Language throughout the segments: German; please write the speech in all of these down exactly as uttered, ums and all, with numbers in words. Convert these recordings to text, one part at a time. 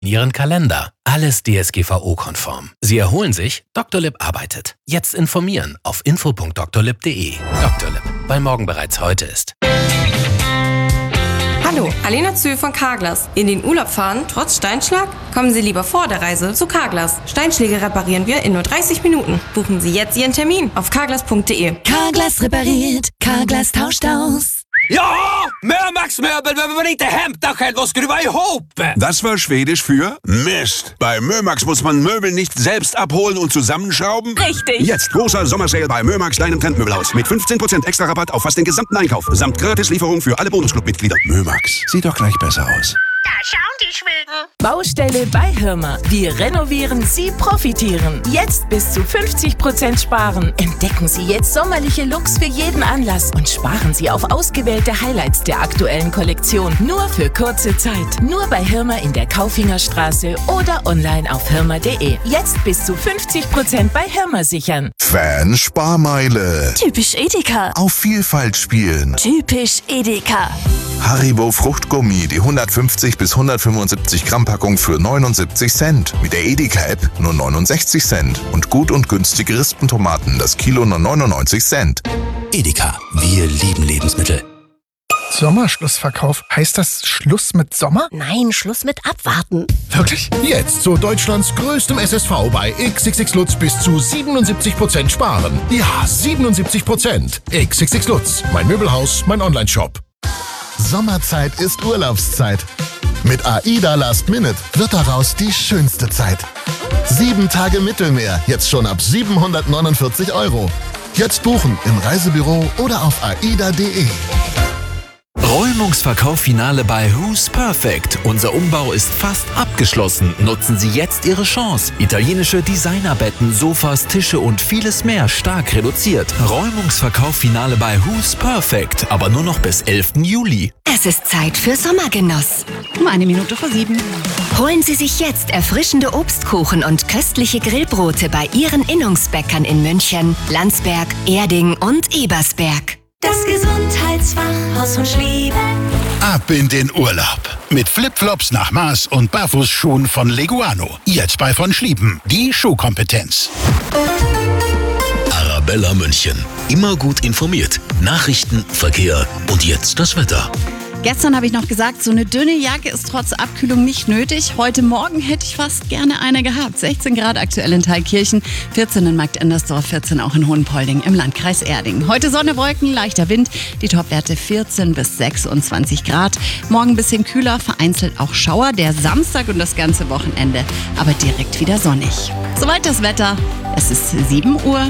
Ihren Kalender. Alles D S G V O-konform. Sie erholen sich? Doktor Lipp arbeitet. Jetzt informieren auf info punkt doktorlipp punkt de. Doktor Lipp, weil morgen bereits heute ist. Hallo, Alena Zühl von Carglass. In den Urlaub fahren, trotz Steinschlag? Kommen Sie lieber vor der Reise zu Carglass. Steinschläge reparieren wir in nur dreißig Minuten. Buchen Sie jetzt Ihren Termin auf carglass punkt de. Carglass repariert, Carglass tauscht aus. Ja, Mömax-Möbel, wenn man inte hämtar själv och skruva ihop. Das war Schwedisch für Mist. Bei Mömax muss man Möbel nicht selbst abholen und zusammenschrauben. Richtig. Jetzt großer Sommersale bei Mömax, deinem Trendmöbelhaus. Mit fünfzehn Prozent extra Rabatt auf fast den gesamten Einkauf. Samt Gratislieferung für alle Bonusclub-Mitglieder. Mömax, sieht doch gleich besser aus. Da schauen die Schweden. Baustelle bei Hirmer. Wir renovieren, Sie profitieren. Jetzt bis zu fünfzig Prozent sparen. Entdecken Sie jetzt sommerliche Looks für jeden Anlass und sparen Sie auf ausgewählte Highlights der aktuellen Kollektion. Nur für kurze Zeit. Nur bei Hirmer in der Kaufingerstraße oder online auf hirmer punkt de. Jetzt bis zu fünfzig Prozent bei Hirmer sichern. Fan-Sparmeile. Typisch Edeka. Auf Vielfalt spielen. Typisch Edeka. Haribo Fruchtgummi, die hundertfünfzig bis hundertfünfundsiebzig Gramm Packung für neunundsiebzig Cent. Mit der Edeka-App nur neunundsechzig Cent. Und gut und günstige Rispentomaten, das Kilo nur neunundneunzig Cent. Edeka, wir lieben Lebensmittel. Sommerschlussverkauf. Heißt das Schluss mit Sommer? Nein, Schluss mit Abwarten. Wirklich? Jetzt zu Deutschlands größtem S S V bei X X X Lutz bis zu siebenundsiebzig Prozent sparen. Ja, siebenundsiebzig Prozent. X X X Lutz, mein Möbelhaus, mein Onlineshop. Sommerzeit ist Urlaubszeit. Mit AIDA Last Minute wird daraus die schönste Zeit. Sieben Tage Mittelmeer, jetzt schon ab siebenhundertneunundvierzig Euro. Jetzt buchen im Reisebüro oder auf aida punkt de. Räumungsverkauf-Finale bei Who's Perfect. Unser Umbau ist fast abgeschlossen. Nutzen Sie jetzt Ihre Chance. Italienische Designerbetten, Sofas, Tische und vieles mehr stark reduziert. Räumungsverkauf-Finale bei Who's Perfect. Aber nur noch bis elften Juli. Es ist Zeit für Sommergenuss. Um eine Minute vor sieben. Holen Sie sich jetzt erfrischende Obstkuchen und köstliche Grillbrote bei Ihren Innungsbäckern in München, Landsberg, Erding und Ebersberg. Das Gesundheitsfachhaus von Schlieben. Ab in den Urlaub. Mit Flipflops nach Maß und Barfußschuhen von Leguano. Jetzt bei von Schlieben. Die Schuhkompetenz. Arabella München. Immer gut informiert. Nachrichten, Verkehr und jetzt das Wetter. Gestern habe ich noch gesagt, so eine dünne Jacke ist trotz Abkühlung nicht nötig. Heute Morgen hätte ich fast gerne eine gehabt. sechzehn Grad aktuell in Thalkirchen, vierzehn in Marktendersdorf, vierzehn auch in Hohenpolding im Landkreis Erding. Heute Sonne, Wolken, leichter Wind, die Topwerte vierzehn bis sechsundzwanzig Grad. Morgen ein bisschen kühler, vereinzelt auch Schauer. Der Samstag und das ganze Wochenende, aber direkt wieder sonnig. Soweit das Wetter. Es ist sieben Uhr.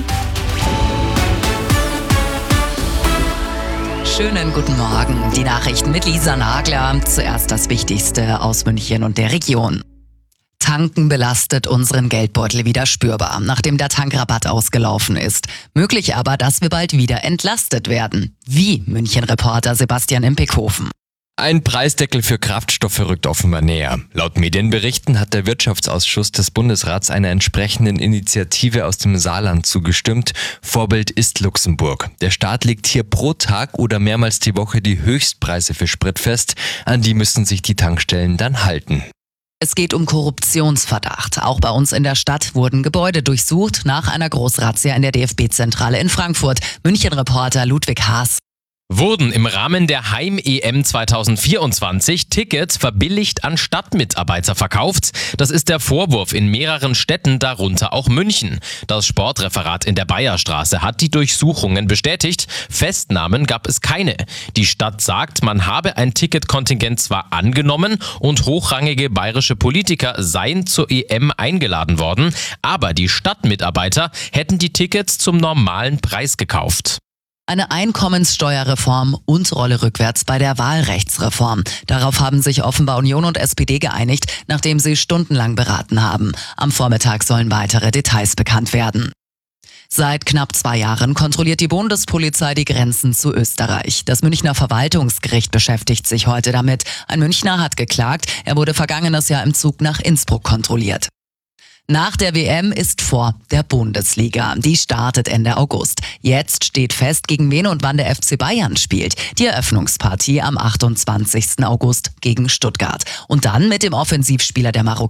Schönen guten Morgen. Die Nachrichten mit Lisa Nagler. Zuerst das Wichtigste aus München und der Region. Tanken belastet unseren Geldbeutel wieder spürbar, nachdem der Tankrabatt ausgelaufen ist. Möglich aber, dass wir bald wieder entlastet werden. Wie? München-Reporter Sebastian Impekhofen. Ein Preisdeckel für Kraftstoffe rückt offenbar näher. Laut Medienberichten hat der Wirtschaftsausschuss des Bundesrats einer entsprechenden Initiative aus dem Saarland zugestimmt. Vorbild ist Luxemburg. Der Staat legt hier pro Tag oder mehrmals die Woche die Höchstpreise für Sprit fest. An die müssen sich die Tankstellen dann halten. Es geht um Korruptionsverdacht. Auch bei uns in der Stadt wurden Gebäude durchsucht nach einer Großrazzia in der D F B-Zentrale in Frankfurt. München-Reporter Ludwig Haas. Wurden im Rahmen der Heim-E M zweitausendvierundzwanzig Tickets verbilligt an Stadtmitarbeiter verkauft? Das ist der Vorwurf in mehreren Städten, darunter auch München. Das Sportreferat in der Bayerstraße hat die Durchsuchungen bestätigt. Festnahmen gab es keine. Die Stadt sagt, man habe ein Ticketkontingent zwar angenommen und hochrangige bayerische Politiker seien zur E M eingeladen worden, aber die Stadtmitarbeiter hätten die Tickets zum normalen Preis gekauft. Eine Einkommenssteuerreform und Rolle rückwärts bei der Wahlrechtsreform. Darauf haben sich offenbar Union und S P D geeinigt, nachdem sie stundenlang beraten haben. Am Vormittag sollen weitere Details bekannt werden. Seit knapp zwei Jahren kontrolliert die Bundespolizei die Grenzen zu Österreich. Das Münchner Verwaltungsgericht beschäftigt sich heute damit. Ein Münchner hat geklagt, er wurde vergangenes Jahr im Zug nach Innsbruck kontrolliert. Nach der W M ist vor der Bundesliga. Die startet Ende August. Jetzt steht fest, gegen wen und wann der F C Bayern spielt. Die Eröffnungspartie am achtundzwanzigsten August gegen Stuttgart. Und dann mit dem Offensivspieler der Marokkaner